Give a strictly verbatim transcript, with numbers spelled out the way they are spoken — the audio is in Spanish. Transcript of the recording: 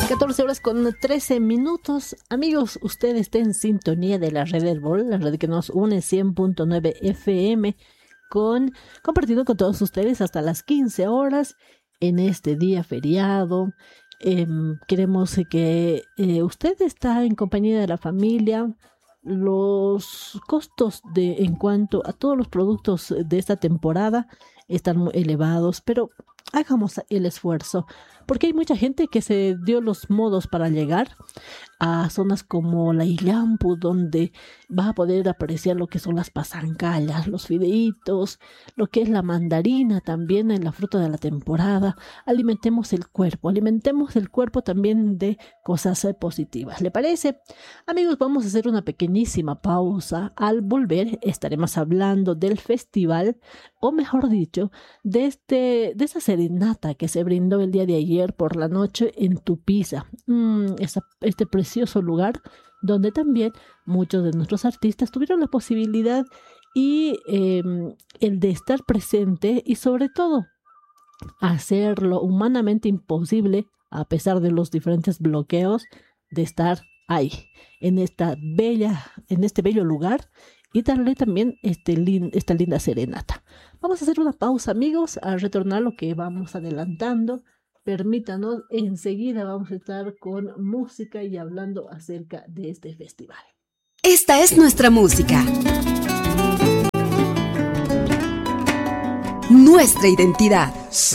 catorce horas con trece minutos. Amigos, usted está en sintonía de la red Herbol, la red que nos une cien punto nueve F M, con, compartiendo con todos ustedes hasta las quince horas en este día feriado. Eh, queremos que eh, usted está en compañía de la familia. Los costos de en cuanto a todos los productos de esta temporada están muy elevados, pero hagamos el esfuerzo, porque hay mucha gente que se dio los modos para llegar a zonas como la Illampu, donde va a poder apreciar lo que son las pasancallas, los fideitos, lo que es la mandarina, también en la fruta de la temporada. Alimentemos el cuerpo, alimentemos el cuerpo también de cosas positivas. ¿Le parece? Amigos, vamos a hacer una pequeñísima pausa. Al volver estaremos hablando del festival, o mejor dicho, de, este, de esa serenata que se brindó el día de ayer por la noche en Tupiza, mm, esa, este precioso lugar donde también muchos de nuestros artistas tuvieron la posibilidad y eh, el de estar presente y sobre todo hacer lo humanamente imposible a pesar de los diferentes bloqueos de estar ahí en esta bella, en este bello lugar y darle también este lin, esta linda serenata. Vamos a hacer una pausa, amigos, a retornar lo que vamos adelantando. Permítanos, enseguida vamos a estar con música y hablando acerca de este festival. Esta es nuestra música. Nuestra identidad.